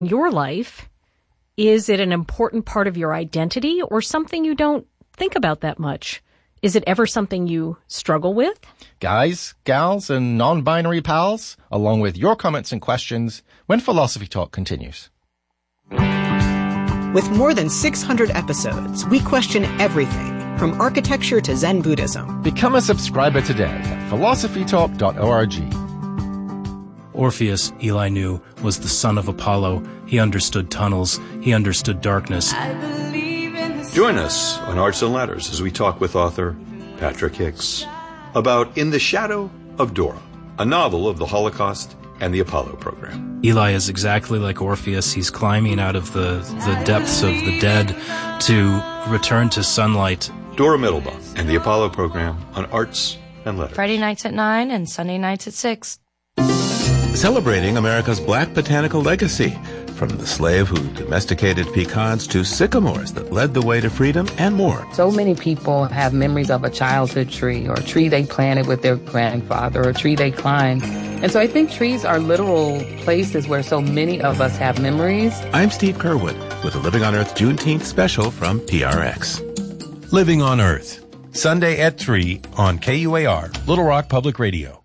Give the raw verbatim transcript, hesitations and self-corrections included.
your life? Is it an important part of your identity or something you don't think about that much? Is it ever something you struggle with? Guys, gals, and non-binary pals, along with your comments and questions when Philosophy Talk continues. With more than six hundred episodes, we question everything, from architecture to Zen Buddhism. Become a subscriber today at philosophy talk dot org. Orpheus, Eli knew, was the son of Apollo. He understood tunnels. He understood darkness. Join us on Arts and Letters as we talk with author Patrick Hicks about In the Shadow of Dora, a novel of the Holocaust and the Apollo program. Eli is exactly like Orpheus. He's climbing out of the, the depths of the dead to return to sunlight. Dora Middlebaugh and the Apollo program on Arts and Letters. Friday nights at nine and Sunday nights at six. Celebrating America's black botanical legacy, from the slave who domesticated pecans to sycamores that led the way to freedom and more. So many people have memories of a childhood tree or a tree they planted with their grandfather or a tree they climbed. And so I think trees are literal places where so many of us have memories. I'm Steve Kerwood with a Living on Earth Juneteenth special from P R X. Living on Earth, Sunday at three on K U A R, Little Rock Public Radio.